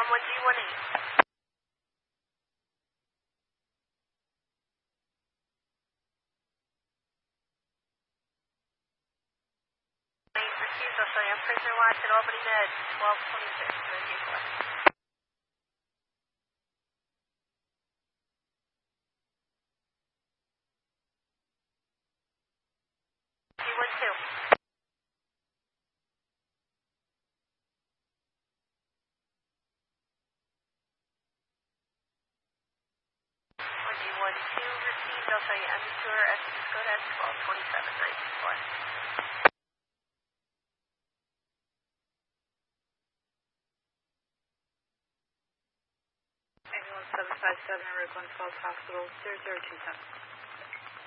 1G18. Received, I'll show you on prisoner watch at Albany Med, 1226, 384. G12. G12 received, I'll show you Emitur, Essex Skoda, 1227, 924. Ambulance 757, Route 112 Hospital, 0027.